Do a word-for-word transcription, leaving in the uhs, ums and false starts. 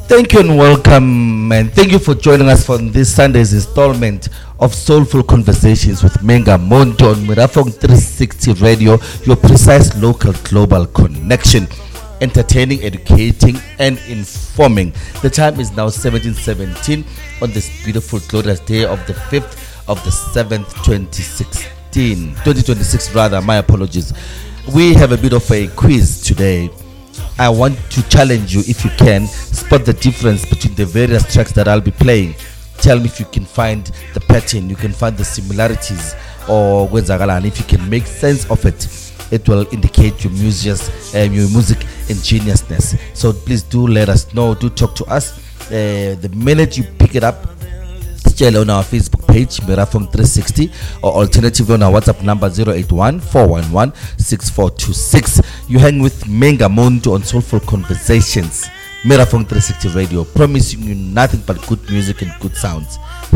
Thank you and welcome, and thank you for joining us for this Sunday's installment of Soulful Conversations with Menga Monto on Mirafong three sixty Radio, your precise local global connection, entertaining, educating, and informing. The time is now seventeen seventeen on this beautiful glorious day of the fifth of the seventh, twenty sixteen, twenty twenty-six rather. My apologies. We have a bit of a quiz today. I want to challenge you, if you can, spot the difference between the various tracks that I'll be playing. Tell me if you can find the pattern, you can find the similarities, or and if you can make sense of it, it will indicate your music's, uh, your music ingeniousness. So please do let us know, do talk to us. Uh, the minute you pick it up, share on our Facebook page, Mirafong three sixty, or alternatively on our WhatsApp number zero eight one, four one one, six four two six. You hang with Menga Monto on Soulful Conversations, Mirafong three sixty Radio, promising you nothing but good music and good sounds.